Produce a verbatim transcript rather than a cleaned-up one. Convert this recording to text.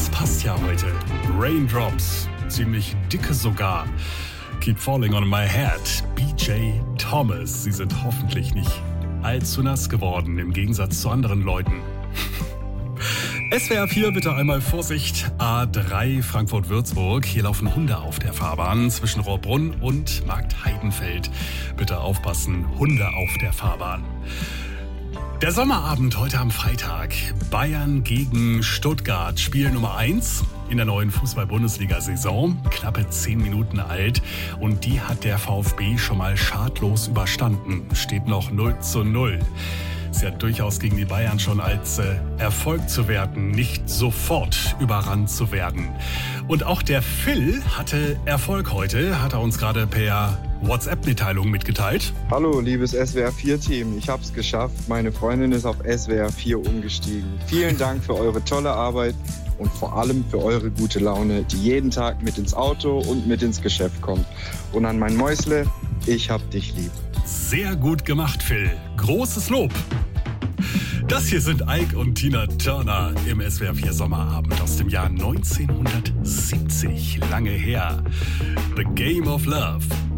das passt ja heute. Raindrops, ziemlich dicke sogar. Keep Falling on My Head, B J Thomas. Sie sind hoffentlich nicht allzu nass geworden, im Gegensatz zu anderen Leuten. S W R vier, bitte einmal Vorsicht. A drei Frankfurt-Würzburg. Hier laufen Hunde auf der Fahrbahn zwischen Rohrbrunn und Markt Heidenfeld. Bitte aufpassen, Hunde auf der Fahrbahn. Der Sommerabend heute am Freitag. Bayern gegen Stuttgart. Spiel Nummer eins in der neuen Fußball-Bundesliga-Saison. Knappe zehn Minuten alt. Und die hat der VfB schon mal schadlos überstanden. Steht noch null zu null. Ist ja durchaus gegen die Bayern schon als äh, Erfolg zu werten, nicht sofort überrannt zu werden. Und auch der Phil hatte Erfolg heute, hat er uns gerade per WhatsApp-Mitteilung mitgeteilt. Hallo, liebes S W R vier Team, ich hab's geschafft. Meine Freundin ist auf S W R vier umgestiegen. Vielen Dank für eure tolle Arbeit und vor allem für eure gute Laune, die jeden Tag mit ins Auto und mit ins Geschäft kommt. Und an mein Mäusle, ich hab dich lieb. Sehr gut gemacht, Phil. Großes Lob. Das hier sind Ike und Tina Turner im S W R vier Sommerabend aus dem Jahr neunzehnhundertsiebzig. Lange her. The Game of Love.